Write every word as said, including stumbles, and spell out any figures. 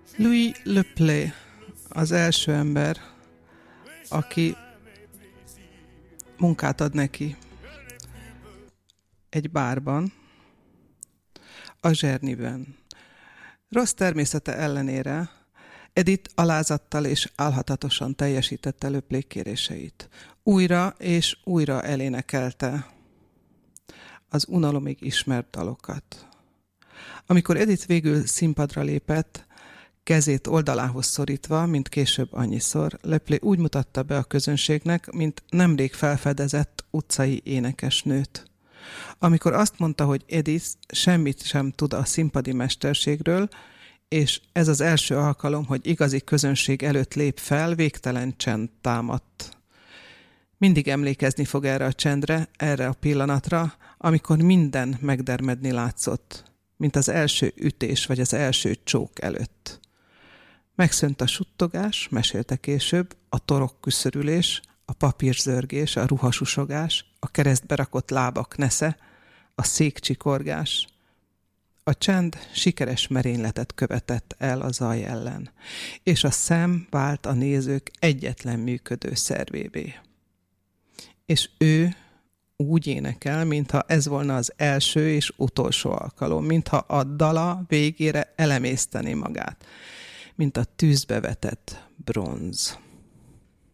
Louis Le Play az első ember, aki munkát ad neki egy bárban, a Zserniben. Rossz természete ellenére Edith alázattal és álhatatosan teljesítette Le Play kéréseit. Újra és újra elénekelte az unalomig ismert dalokat. Amikor Edith végül színpadra lépett, kezét oldalához szorítva, mint később annyiszor, Le Play úgy mutatta be a közönségnek, mint nemrég felfedezett utcai énekesnőt. Amikor azt mondta, hogy Edith semmit sem tud a színpadi mesterségről, és ez az első alkalom, hogy igazi közönség előtt lép fel, végtelen csend támadt. Mindig emlékezni fog erre a csendre, erre a pillanatra, amikor minden megdermedni látszott, mint az első ütés vagy az első csók előtt. Megszűnt a suttogás, mesélte később, a torok küszörülés, a papírzörgés, a ruhasusogás, a keresztbe rakott lábak nesze, a székcsikorgás. A csend sikeres merényletet követett el a zaj ellen, és a szem vált a nézők egyetlen működő szervévé. És ő úgy énekel, mintha ez volna az első és utolsó alkalom, mintha a dala végére elemészteni magát, mint a tűzbe vetett bronz.